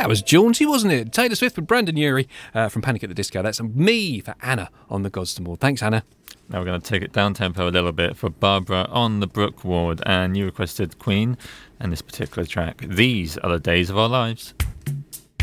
That was jaunty, wasn't it? Taylor Swift with Brandon Urie from Panic at the Disco. That's me for Anna on the Godston Ward. Thanks, Anna. Now we're going to take it down tempo a little bit for Barbara on the Brook Ward, and you requested Queen and this particular track, These Are the Days of Our Lives.